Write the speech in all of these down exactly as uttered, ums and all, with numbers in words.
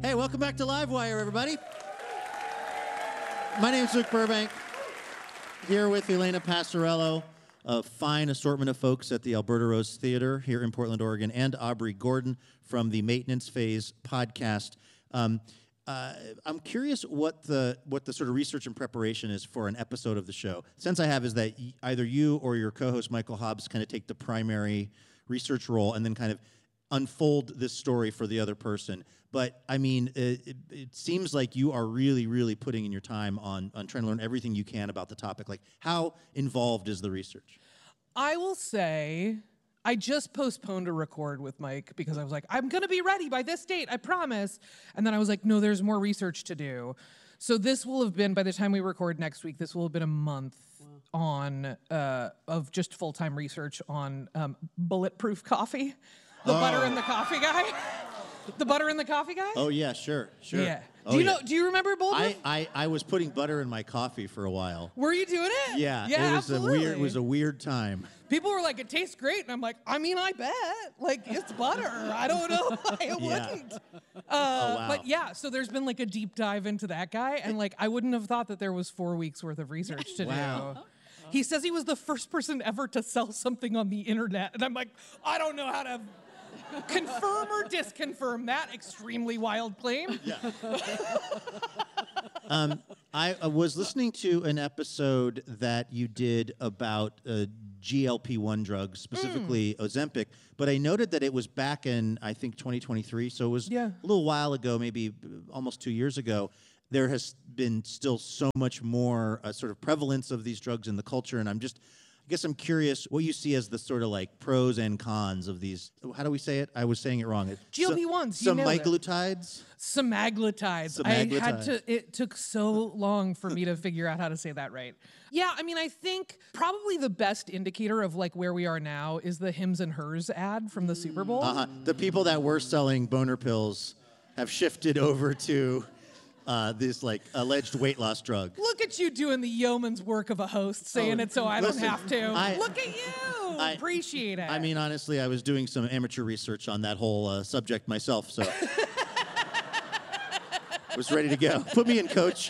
Hey, welcome back to Livewire, everybody. My name's Luke Burbank, here with Elena Passarello, a fine assortment of folks at the Alberta Rose Theater here in Portland, Oregon, and Aubrey Gordon from the Maintenance Phase podcast. Um, uh, I'm curious what the what the sort of research and preparation is for an episode of the show. The sense I have is that y- either you or your co-host Michael Hobbs kind of take the primary research role and then kind of unfold this story for the other person. But, I mean, it, it, it seems like you are really, really putting in your time on, on trying to learn everything you can about the topic. Like, how involved is the research? I will say I just postponed a record with Mike because I was like, I'm going to be ready by this date, I promise. And then I was like, no, there's more research to do. So this will have been, by the time we record next week, this will have been a month wow. on uh, of just full-time research on um, bulletproof coffee. The oh. butter and the coffee guy. The butter and the coffee guy? Oh, yeah, sure, sure. Yeah. Oh, do you yeah. know? Do you remember Bulletproof? I, I, I was putting butter in my coffee for a while. Were you doing it? Yeah, yeah it was absolutely. a weird. It was a weird time. People were like, "It tastes great," and I'm like, "I mean, I bet. Like, it's butter. I don't know why it yeah. wouldn't." Uh, oh, wow. But yeah, so there's been like a deep dive into that guy, and like I wouldn't have thought that there was four weeks worth of research to wow. do. He says he was the first person ever to sell something on the internet, and I'm like, I don't know how to confirm or disconfirm that extremely wild claim. Yeah. um, I uh, was listening to an episode that you did about uh, G L P one drugs, specifically mm. Ozempic, but I noted that it was back in, I think, twenty twenty-three, so it was yeah. a little while ago, maybe almost two years ago. There has been still so much more uh, sort of prevalence of these drugs in the culture, and I'm just... I guess I'm curious what you see as the sort of like pros and cons of these. How do we say it? I was saying it wrong. G L P ones. Some semaglutides. Semaglutides. I had to. It took so long for me to figure out how to say that right. Yeah, I mean, I think probably the best indicator of like where we are now is the Hims and Hers ad from the Super Bowl. Uh-huh. The people that were selling boner pills have shifted over to Uh, this like alleged weight loss drug. Look at you doing the yeoman's work of a host, saying oh, it so I listen, don't have to. I, Look at you. I appreciate it. I mean, honestly, I was doing some amateur research on that whole uh, subject myself, so I was ready to go. Put me in, coach.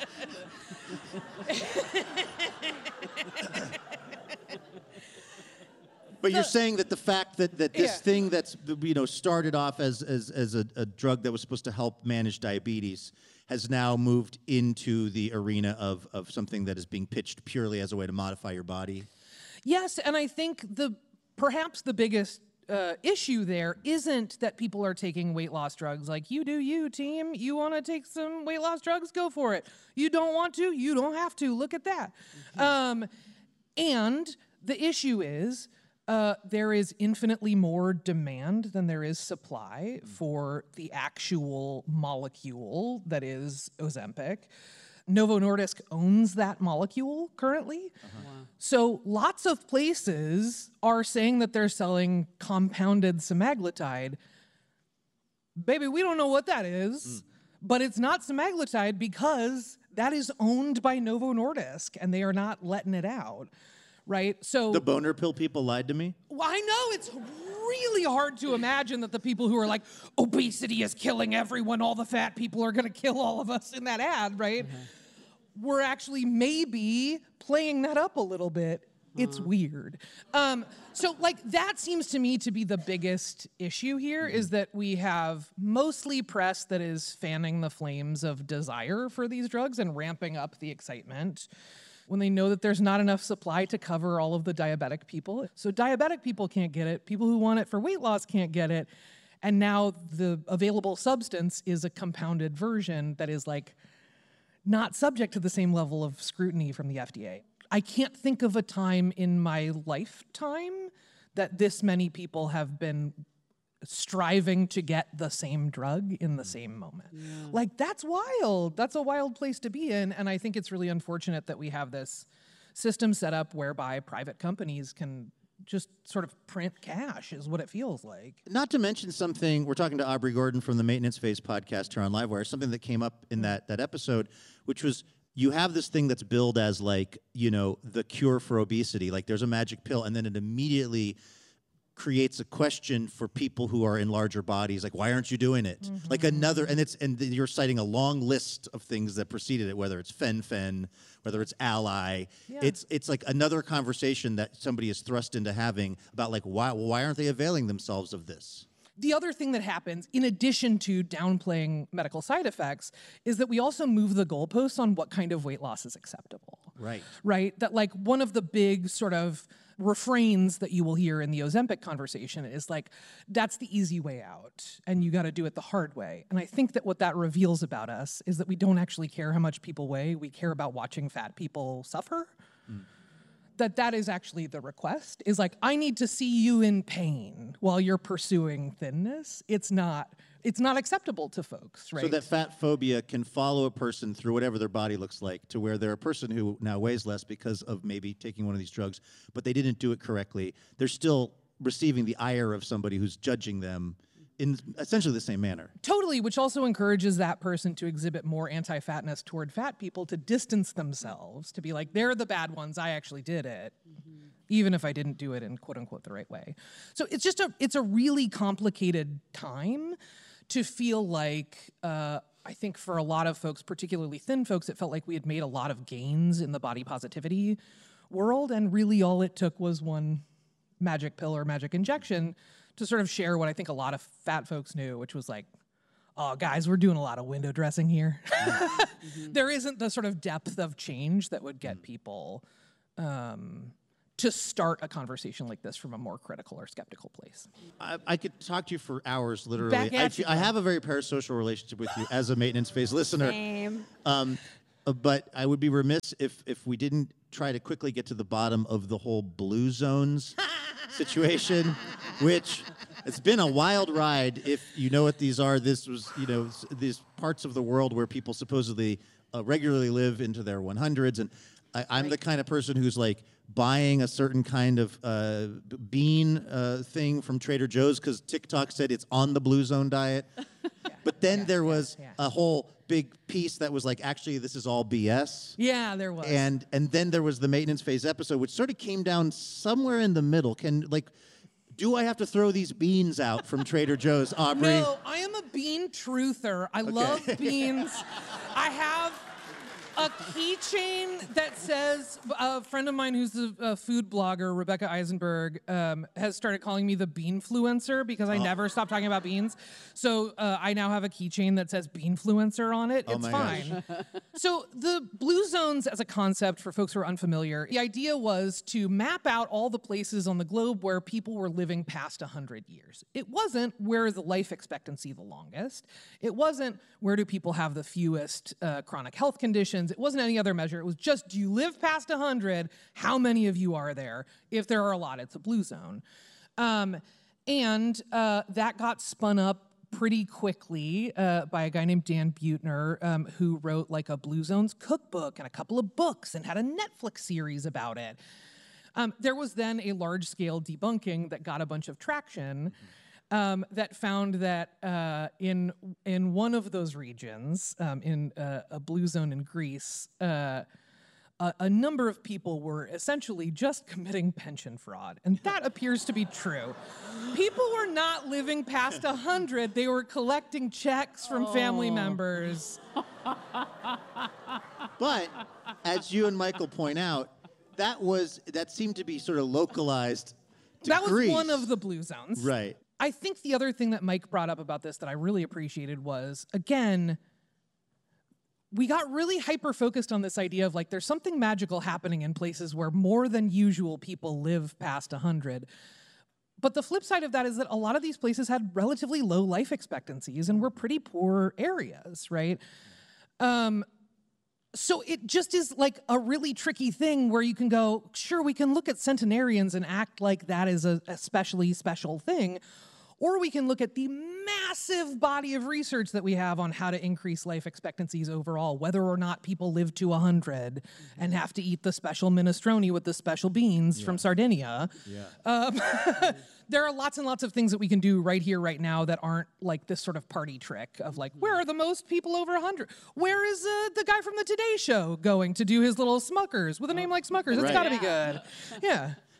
But you're saying that the fact that, that this yeah. thing that's, you know, started off as as, as a, a drug that was supposed to help manage diabetes has now moved into the arena of, of something that is being pitched purely as a way to modify your body? Yes, and I think the perhaps the biggest uh, issue there isn't that people are taking weight loss drugs. Like, you do you, team. You want to take some weight loss drugs? Go for it. You don't want to? You don't have to. Look at that. Mm-hmm. Um, and the issue is... Uh, there is infinitely more demand than there is supply for the actual molecule that is Ozempic. Novo Nordisk owns that molecule currently. Uh-huh. Wow. So lots of places are saying that they're selling compounded semaglutide. Baby, we don't know what that is, mm. but it's not semaglutide because that is owned by Novo Nordisk and they are not letting it out. Right? So the boner pill people lied to me? Well, I know it's really hard to imagine that the people who are like, obesity is killing everyone, all the fat people are going to kill all of us in that ad, right? Mm-hmm. We're actually maybe playing that up a little bit. It's uh-huh. weird. Um, so, like, that seems to me to be the biggest issue here mm-hmm. is that we have mostly press that is fanning the flames of desire for these drugs and ramping up the excitement when they know that there's not enough supply to cover all of the diabetic people. So diabetic people can't get it. People who want it for weight loss can't get it. And now the available substance is a compounded version that is like not subject to the same level of scrutiny from the F D A. I can't think of a time in my lifetime that this many people have been striving to get the same drug in the same moment. Yeah. Like, that's wild. That's a wild place to be in. And I think it's really unfortunate that we have this system set up whereby private companies can just sort of print cash is what it feels like. Not to mention something, we're talking to Aubrey Gordon from the Maintenance Phase podcast here on Livewire, something that came up in that, that episode, which was you have this thing that's billed as like, you know, the cure for obesity. Like there's a magic pill and then it immediately creates a question for people who are in larger bodies, like, why aren't you doing it? Mm-hmm. Like another, and it's and you're citing a long list of things that preceded it, whether it's fen-phen, whether it's ally. Yeah. It's it's like another conversation that somebody is thrust into having about, like, why why aren't they availing themselves of this? The other thing that happens, in addition to downplaying medical side effects, is that we also move the goalposts on what kind of weight loss is acceptable. Right. Right? That, like, one of the big sort of refrains that you will hear in the Ozempic conversation is like, that's the easy way out, and you got to do it the hard way. And I think that what that reveals about us is that we don't actually care how much people weigh. We care about watching fat people suffer. Mm. That that is actually the request, is like, I need to see you in pain while you're pursuing thinness. It's not it's not acceptable to folks, right? So that fat phobia can follow a person through whatever their body looks like, to where they're a person who now weighs less because of maybe taking one of these drugs, but they didn't do it correctly. They're still receiving the ire of somebody who's judging them in essentially the same manner. Totally, which also encourages that person to exhibit more anti-fatness toward fat people, to distance themselves, to be like, they're the bad ones, I actually did it, mm-hmm. even if I didn't do it in quote-unquote the right way. So it's just a, it's a really complicated time to feel like, uh, I think for a lot of folks, particularly thin folks, it felt like we had made a lot of gains in the body positivity world, and really all it took was one magic pill or magic injection to sort of share what I think a lot of fat folks knew, which was like, oh, guys, we're doing a lot of window dressing here. Mm-hmm. There isn't the sort of depth of change that would get people um, to start a conversation like this from a more critical or skeptical place. I, I could talk to you for hours, literally. Back at I, you. I have a very parasocial relationship with you as a maintenance phase listener. Same. Um, uh, but I would be remiss if if we didn't try to quickly get to the bottom of the whole blue zones situation, which it's been a wild ride. If you know what these are, this was, you know, these parts of the world where people supposedly uh, regularly live into their one hundreds. And I, I'm right. the kind of person who's like buying a certain kind of uh, bean uh, thing from Trader Joe's because TikTok said it's on the blue zone diet. Yeah. But then yeah, there was yeah, yeah. a whole big piece that was like, actually, this is all B S. Yeah, there was. And and then there was the maintenance phase episode, which sort of came down somewhere in the middle. Can, like, do I have to throw these beans out from Trader Joe's, Aubrey? No, I am a bean truther. I okay. love beans. I have a keychain that says, a friend of mine who's a, a food blogger, Rebecca Eisenberg, um, has started calling me the beanfluencer because I oh. never stop talking about beans. So uh, I now have a keychain that says beanfluencer on it. Oh it's my fine. So the blue zones as a concept, for folks who are unfamiliar, the idea was to map out all the places on the globe where people were living past one hundred years. It wasn't where is the life expectancy the longest. It wasn't where do people have the fewest uh, chronic health conditions. It wasn't any other measure. It was just, do you live past one hundred? How many of you are there? If there are a lot, it's a blue zone. Um, and uh, that got spun up pretty quickly uh, by a guy named Dan Buettner, um, who wrote like a Blue Zones cookbook and a couple of books and had a Netflix series about it. Um, there was then a large-scale debunking that got a bunch of traction. Mm-hmm. Um, that found that uh, in in one of those regions, um, in uh, a blue zone in Greece, uh, a, a number of people were essentially just committing pension fraud, and that appears to be true. People were not living past a hundred; they were collecting checks from oh. family members. But as you and Michael point out, that was that seemed to be sort of localized to That was Greece. one of the blue zones, right? I think the other thing that Mike brought up about this that I really appreciated was, again, we got really hyper-focused on this idea of like, there's something magical happening in places where more than usual people live past one hundred. But the flip side of that is that a lot of these places had relatively low life expectancies and were pretty poor areas, right? Um, So it just is like a really tricky thing where you can go, sure, we can look at centenarians and act like that is a especially special thing, or we can look at the massive body of research that we have on how to increase life expectancies overall, whether or not people live to one hundred mm-hmm. and have to eat the special minestrone with the special beans yeah. from Sardinia. Yeah. Um, there are lots and lots of things that we can do right here, right now that aren't like this sort of party trick of like, where are the most people over one hundred? Where is uh, the guy from the Today Show going to do his little Smuckers with a name like Smuckers? It's right. got to be good. Yeah.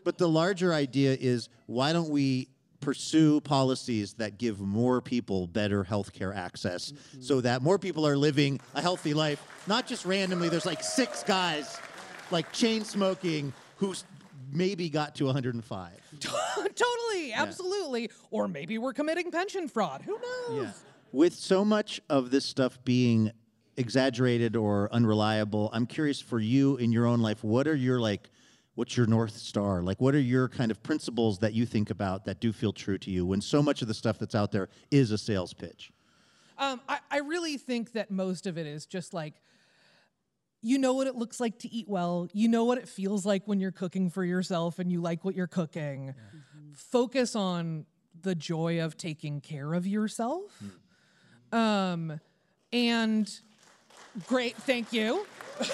But the larger idea is, why don't we pursue policies that give more people better healthcare access mm-hmm. so that more people are living a healthy life, not just randomly. There's like six guys like chain smoking who's maybe got to one hundred five. Totally, absolutely. Yeah. Or maybe we're committing pension fraud. Who knows? Yeah. With so much of this stuff being exaggerated or unreliable, I'm curious for you in your own life, what are your like What's your North Star? Like, what are your kind of principles that you think about that do feel true to you when so much of the stuff that's out there is a sales pitch? Um, I, I really think that most of it is just like, you know what it looks like to eat well. You know what it feels like when you're cooking for yourself and you like what you're cooking. Yeah. Mm-hmm. Focus on the joy of taking care of yourself. Mm-hmm. Um, and great, thank you.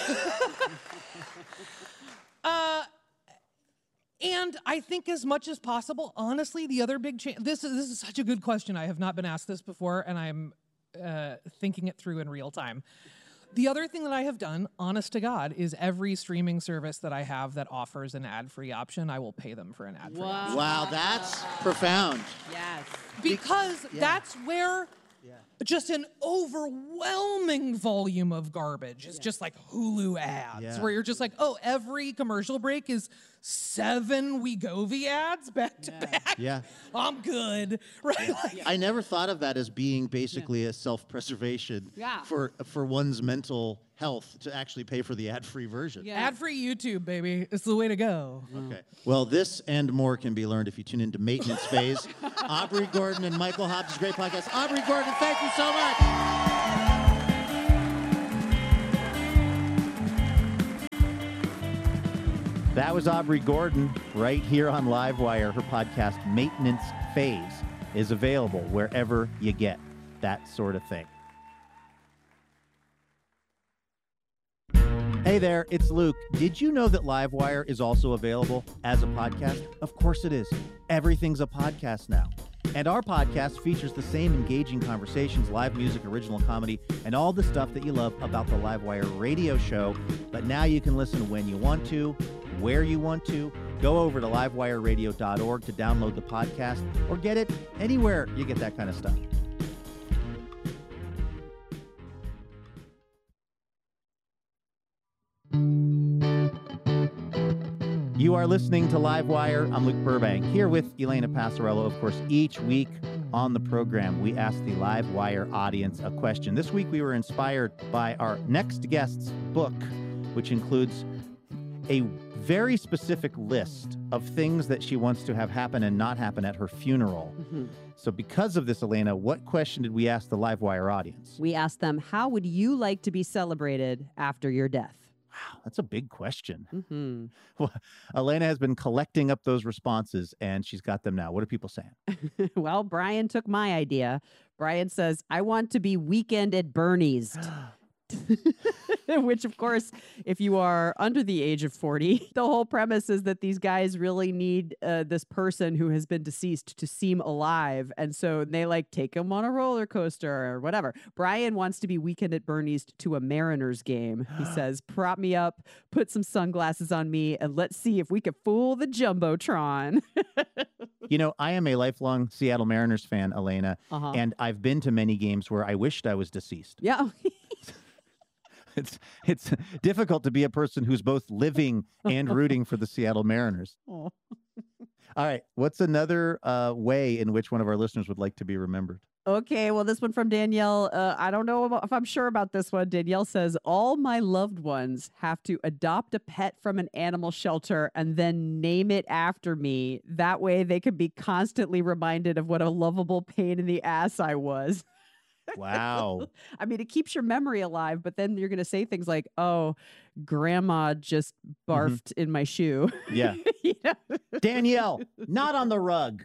Uh, and I think as much as possible, honestly, the other big change, this is, this is such a good question. I have not been asked this before, and I'm uh, thinking it through in real time. The other thing that I have done, honest to God, is every streaming service that I have that offers an ad-free option, I will pay them for an ad-free wow. option. Wow, that's profound. Yes. Because yeah. that's where yeah. just an overwhelming volume of garbage is yeah. just like Hulu ads, yeah. where you're just like, oh, every commercial break is seven Wegovy ads back to yeah. back. Yeah. I'm good. Right? Yeah. Like, I never thought of that as being basically yeah. a self-preservation yeah. for for one's mental health to actually pay for the ad-free version. Yeah. Ad-free YouTube, baby. It's the way to go. Okay. Well, this and more can be learned if you tune into Maintenance Phase. Aubrey Gordon and Michael Hobbs' great podcast. Aubrey Gordon, thank you so much. That was Aubrey Gordon right here on Livewire. Her podcast, Maintenance Phase, is available wherever you get that sort of thing. Hey there, it's Luke. Did you know that Livewire is also available as a podcast? Of course it is. Everything's a podcast now. And our podcast features the same engaging conversations, live music, original comedy, and all the stuff that you love about the Livewire radio show. But now you can listen when you want to, where you want to. Go over to livewire radio dot org to download the podcast or get it anywhere you get that kind of stuff. You are listening to Livewire. I'm Luke Burbank, here with Elena Passarello. Of course, each week on the program, we ask the Livewire audience a question. This week, we were inspired by our next guest's book, which includes a very specific list of things that she wants to have happen and not happen at her funeral. Mm-hmm. So because of this, Elena, what question did we ask the Livewire audience? We asked them, how would you like to be celebrated after your death? Wow, that's a big question. Mm-hmm. Well, Elena has been collecting up those responses, and she's got them now. What are people saying? Well, Brian took my idea. Brian says, I want to be Weekend at Bernie's. Which, of course, if you are under the age of forty, the whole premise is that these guys really need uh, this person who has been deceased to seem alive. And so they like take him on a roller coaster or whatever. Brian wants to be Weekend at Bernie's to a Mariners game. He says, prop me up, put some sunglasses on me, and let's see if we can fool the Jumbotron. You know, I am a lifelong Seattle Mariners fan, Elena, uh-huh. and I've been to many games where I wished I was deceased. Yeah. It's it's difficult to be a person who's both living and rooting for the Seattle Mariners. Oh. All right. What's another uh, way in which one of our listeners would like to be remembered? Okay, well, this one from Danielle. Uh, I don't know about, if I'm sure about this one. Danielle says, all my loved ones have to adopt a pet from an animal shelter and then name it after me. That way they can be constantly reminded of what a lovable pain in the ass I was. Wow. I mean, it keeps your memory alive, but then you're going to say things like, oh, grandma just barfed mm-hmm. in my shoe. Yeah. You know? Danielle, not on the rug.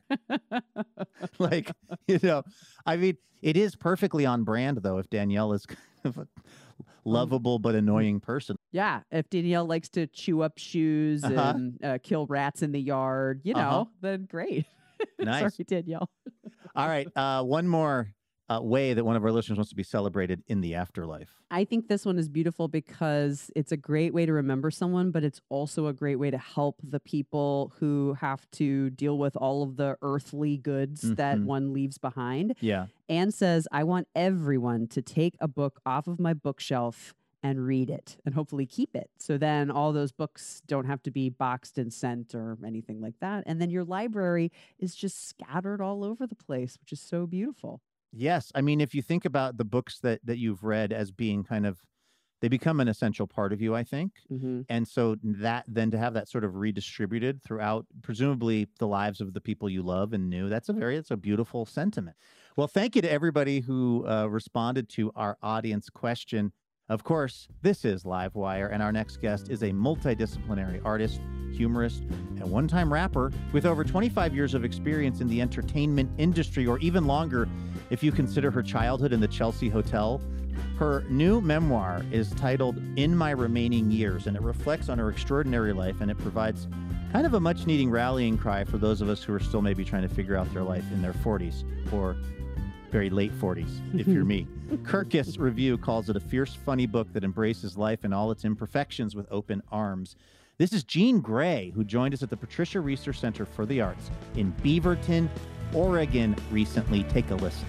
Like, you know, I mean, it is perfectly on brand, though, if Danielle is kind of a lovable but annoying person. Yeah. If Danielle likes to chew up shoes uh-huh. and uh, kill rats in the yard, you know, uh-huh. then great. Nice. Sorry, Danielle. All right. Uh, one more uh, way that one of our listeners wants to be celebrated in the afterlife. I think this one is beautiful because it's a great way to remember someone, but it's also a great way to help the people who have to deal with all of the earthly goods mm-hmm. that one leaves behind. Yeah. Anne says, I want everyone to take a book off of my bookshelf and read it and hopefully keep it. So then all those books don't have to be boxed and sent or anything like that. And then your library is just scattered all over the place, which is so beautiful. Yes. I mean, if you think about the books that, that you've read as being kind of, they become an essential part of you, I think. Mm-hmm. And so that then to have that sort of redistributed throughout, presumably the lives of the people you love and knew, that's a very, that's a beautiful sentiment. Well, thank you to everybody who uh, responded to our audience question. Of course, this is Livewire, and our next guest is a multidisciplinary artist, humorist, and one-time rapper with over twenty-five years of experience in the entertainment industry, or even longer if you consider her childhood in the Chelsea Hotel. Her new memoir is titled In My Remaining Years, and it reflects on her extraordinary life, and it provides kind of a much-needing rallying cry for those of us who are still maybe trying to figure out their life in their forties, or very late forties, if you're me. Kirkus Review calls it a fierce, funny book that embraces life and all its imperfections with open arms. This is Jean Grey, who joined us at the Patricia Research Center for the Arts in Beaverton, Oregon recently. Take a listen.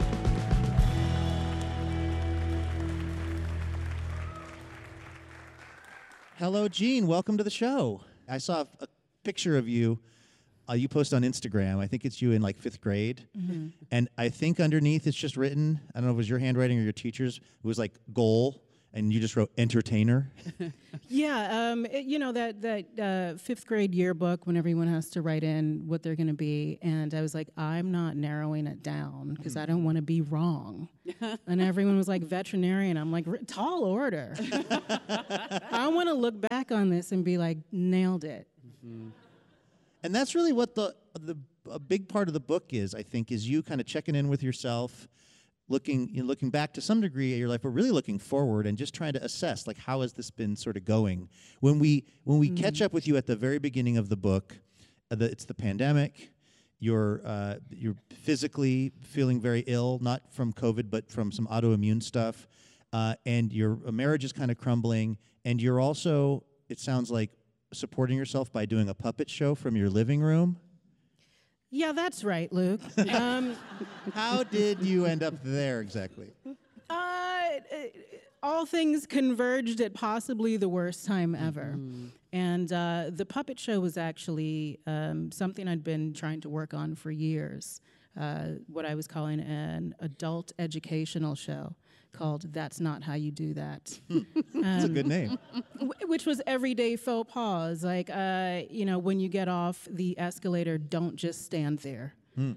Hello, Jean. Welcome to the show. I saw a picture of you. Uh, you post on Instagram. I think it's you in like fifth grade. Mm-hmm. And I think underneath it's just written, I don't know if it was your handwriting or your teacher's, it was like goal, and you just wrote entertainer. Yeah, um, it, you know, that, that uh, fifth grade yearbook when everyone has to write in what they're going to be. And I was like, I'm not narrowing it down because mm-hmm. I don't want to be wrong. And everyone was like, veterinarian. I'm like, tall order. I want to look back on this and be like, nailed it. Mm-hmm. And that's really what the the a big part of the book is, I think, is you kind of checking in with yourself, looking you know, looking back to some degree at your life, but really looking forward and just trying to assess, like, how has this been sort of going? When we when we mm-hmm. catch up with you at the very beginning of the book, uh, the, it's the pandemic. You're uh, you're physically feeling very ill, not from COVID, but from some autoimmune stuff, uh, and your marriage is kind of crumbling, and you're also, it sounds like, supporting yourself by doing a puppet show from your living room? Yeah, that's right, Luke. um, How did you end up there exactly? Uh, all things converged at possibly the worst time ever. Mm-hmm. And uh, the puppet show was actually um, something I'd been trying to work on for years, uh, what I was calling an adult educational show called That's Not How You Do That. Hmm. Um, That's a good name. W- which was everyday faux pas. Like, uh, you know, when you get off the escalator, don't just stand there. Hmm.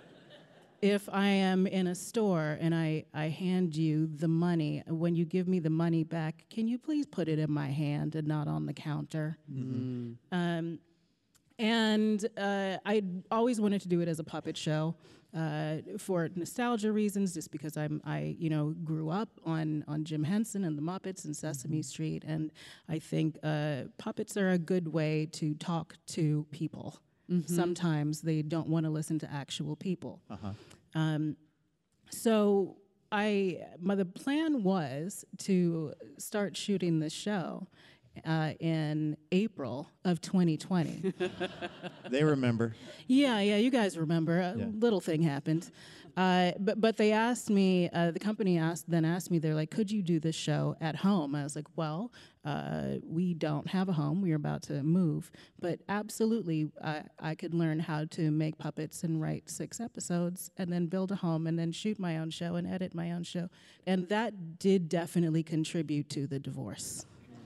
If I am in a store and I, I hand you the money, when you give me the money back, can you please put it in my hand and not on the counter? Mm-hmm. Um, and uh, I always wanted to do it as a puppet show. Uh, for nostalgia reasons, just because I'm, I, you know, grew up on, on Jim Henson and the Muppets and Sesame mm-hmm. Street, and I think uh, puppets are a good way to talk to people. Mm-hmm. Sometimes they don't want to listen to actual people. Uh-huh. Um, so I, my, the plan was to start shooting the show Uh, in April of twenty twenty. They remember. Yeah, yeah, you guys remember. A yeah. little thing happened. Uh, but but they asked me, uh, the company asked then asked me, they're like, could you do this show at home? I was like, well, uh, we don't have a home. We're about to move. But absolutely, I, I could learn how to make puppets and write six episodes and then build a home and then shoot my own show and edit my own show. And that did definitely contribute to the divorce.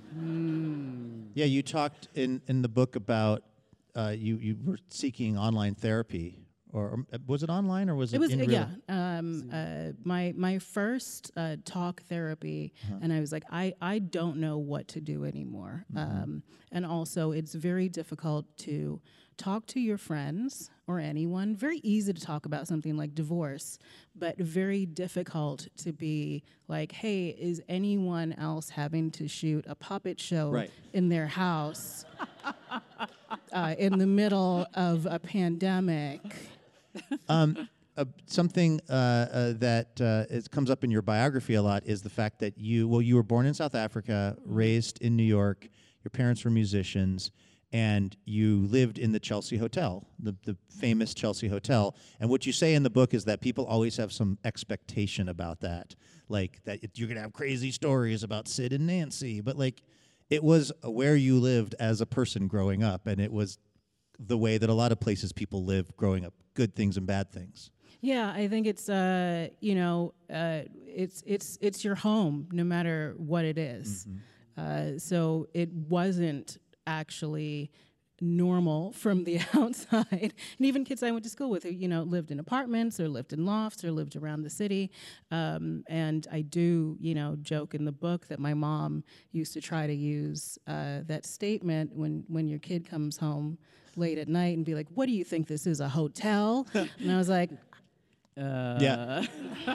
Mm. Yeah, you talked in, in the book about uh, you you were seeking online therapy, or, or was it online or was it? It was in uh, real? yeah. Um, uh, my my first uh, talk therapy, uh-huh. and I was like, I I don't know what to do anymore, mm-hmm. um, and also it's very difficult to talk to your friends or anyone. Very easy to talk about something like divorce, but very difficult to be like, hey, is anyone else having to shoot a puppet show right. in their house uh, in the middle of a pandemic? Um, uh, something uh, uh, that uh, is, comes up in your biography a lot is the fact that you, well, you were born in South Africa, raised in New York. Your parents were musicians, and you lived in the Chelsea Hotel, the, the famous Chelsea Hotel. And what you say in the book is that people always have some expectation about that, like that it, you're going to have crazy stories about Sid and Nancy, but like it was where you lived as a person growing up, and it was the way that a lot of places people live growing up, good things and bad things. Yeah, I think it's uh, you know, uh, it's it's it's your home, no matter what it is. Mm-hmm. Uh, so it wasn't actually normal from the outside. And even kids I went to school with who, you know, lived in apartments or lived in lofts or lived around the city. Um, and I do, you know, joke in the book that my mom used to try to use uh, that statement when, when your kid comes home late at night and be like, what do you think this is, a hotel? And I was like, uh. Yeah.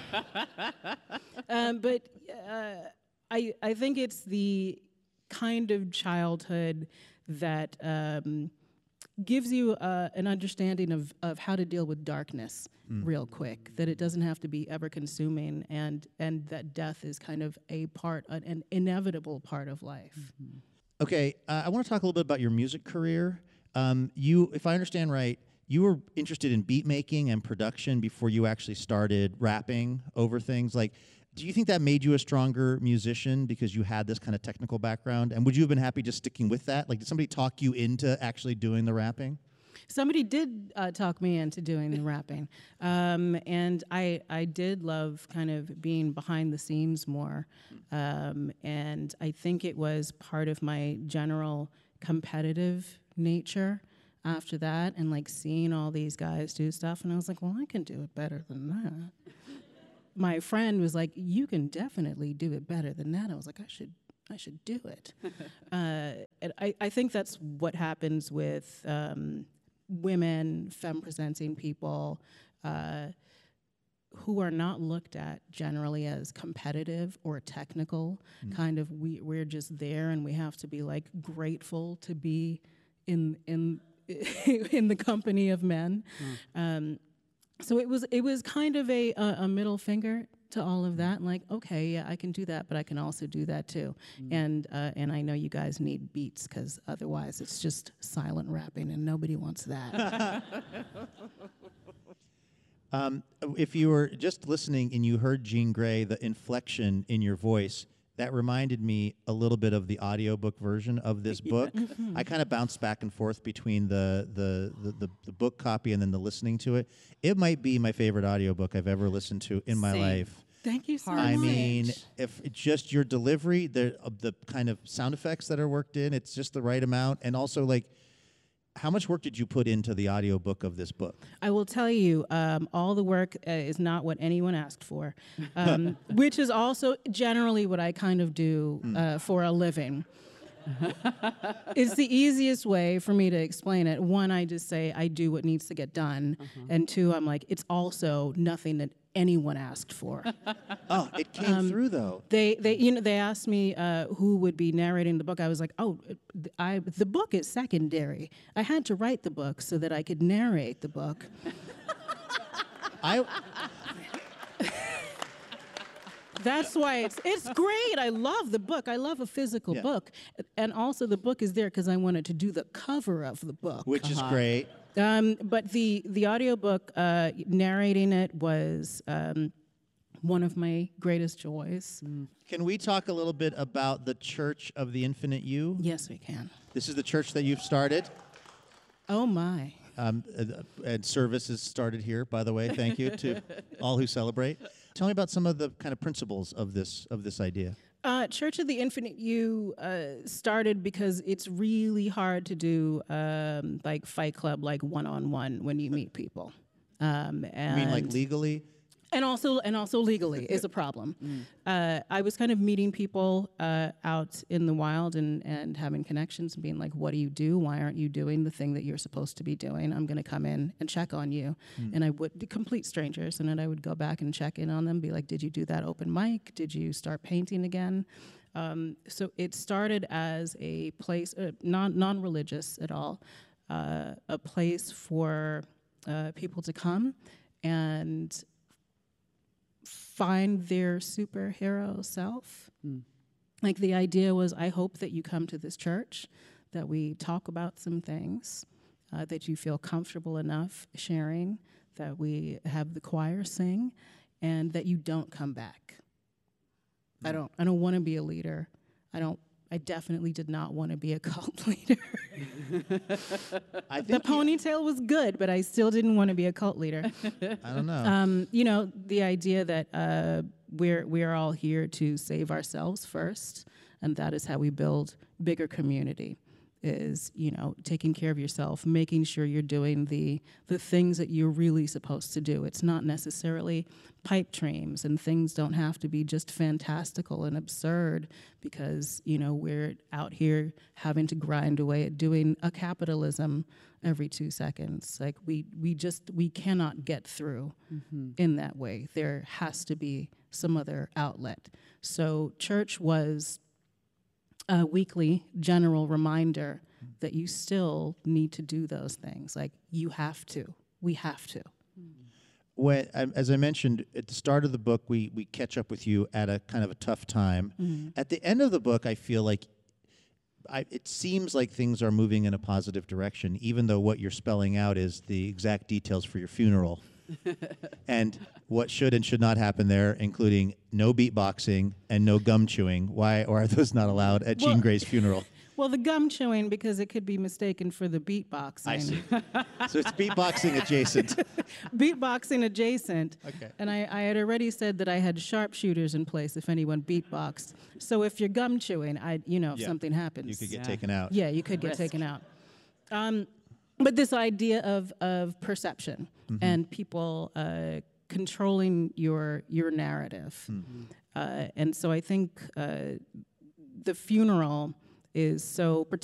um, but uh, I, I think it's the kind of childhood that um, gives you uh, an understanding of, of how to deal with darkness mm. real quick, that it doesn't have to be ever consuming, and, and that death is kind of a part, an inevitable part of life. Mm-hmm. Okay, uh, I want to talk a little bit about your music career. Um, you, if I understand right, you were interested in beat making and production before you actually started rapping over things. Like, do you think that made you a stronger musician because you had this kind of technical background? And would you have been happy just sticking with that? Like, did somebody talk you into actually doing the rapping? Somebody did uh, talk me into doing the rapping. Um, and I, I did love kind of being behind the scenes more. Um, and I think it was part of my general competitive nature after that, and like seeing all these guys do stuff. And I was like, well, I can do it better than that. My friend was like, you can definitely do it better than that. I was like, I should I should do it. uh, and I, I think that's what happens with um, women, femme-presenting people uh, who are not looked at generally as competitive or technical. Mm. Kind of, we, we're just there, and we have to be like grateful to be in in in the company of men. Mm. Um, So it was it was kind of a, a a middle finger to all of that, and like, okay, yeah, I can do that, but I can also do that too. Mm. And uh, and I know you guys need beats, because otherwise it's just silent rapping, and nobody wants that. um, if you were just listening and you heard Jean Grae, the inflection in your voice, that reminded me a little bit of the audiobook version of this book. Mm-hmm. I kind of bounced back and forth between the the, the the the book copy and then the listening to it. It might be my favorite audiobook I've ever listened to in my Same. life. Thank you so Hard. much. I mean, if it's just your delivery, the uh, the kind of sound effects that are worked in, it's just the right amount. And also, like, how much work did you put into the audiobook of this book? I will tell you, um, all the work uh, is not what anyone asked for, um, which is also generally what I kind of do uh, for a living. It's the easiest way for me to explain it. One, I just say I do what needs to get done. Uh-huh. And two, I'm like, it's also nothing that anyone asked for. Oh, it came um, through though. They, they, you know, they asked me uh, who would be narrating the book. I was like, oh, I, the book is secondary. I had to write the book so that I could narrate the book. I. That's why it's it's great. I love the book. I love a physical yeah. book. And also the book is there because I wanted to do the cover of the book. Which uh-huh. is great. Um, but the, the audiobook, uh, narrating it was um, one of my greatest joys. Mm. Can we talk a little bit about the Church of the Infinite You? Yes, we can. This is the church that you've started. Oh, my. Um, uh, and service is started here, by the way. Thank you to all who celebrate. Tell me about some of the kind of principles of this of this idea. Uh, Church of the Infinite You uh, started because it's really hard to do um, like Fight Club, like one-on-one when you meet people. Um, and you mean like legally? And also, and also legally is a problem. Mm. Uh, I was kind of meeting people uh, out in the wild and, and having connections and being like, what do you do? Why aren't you doing the thing that you're supposed to be doing? I'm going to come in and check on you. Mm. And I would, complete strangers, and then I would go back and check in on them, be like, did you do that open mic? Did you start painting again? Um, so it started as a place, uh, non, non-religious at all, uh, a place for uh, people to come and find their superhero self. Mm. Like the idea was, I hope that you come to this church, that we talk about some things, uh, that you feel comfortable enough sharing, that we have the choir sing, and that you don't come back. Mm. I don't I don't want to be a leader. I don't I definitely did not want to be a cult leader. I The think you- ponytail was good, but I still didn't want to be a cult leader. I don't know. Um, you know, the idea that uh, we're we're all here to save ourselves first, and that is how we build bigger community. Is, you know, taking care of yourself, making sure you're doing the the things that you're really supposed to do. It's not necessarily pipe dreams, and things don't have to be just fantastical and absurd because, you know, we're out here having to grind away at doing a capitalism every two seconds. Like we we just we cannot get through mm-hmm. in that way. There has to be some other outlet. So church was a weekly general reminder that you still need to do those things. Like, you have to. We have to. When, um, as I mentioned at the start of the book, we we catch up with you at a kind of a tough time. Mm-hmm. At the end of the book, I feel like I, it seems like things are moving in a positive direction, even though what you're spelling out is the exact details for your funeral. And what should and should not happen there, including no beatboxing and no gum chewing. Why, or are those not allowed at Well- Jean Grey's funeral? Well, the gum chewing, because it could be mistaken for the beatboxing. I see. So it's beatboxing adjacent. Beatboxing adjacent. Okay. And I, I had already said that I had sharpshooters in place if anyone beatboxed. So if you're gum chewing, I, you know, if Yeah. something happens. You could get Yeah. taken out. Yeah, you could get Risk. taken out. Um, but this idea of of perception Mm-hmm. and people uh, controlling your your narrative, Mm-hmm. uh, and so I think uh, the funeral is so particular.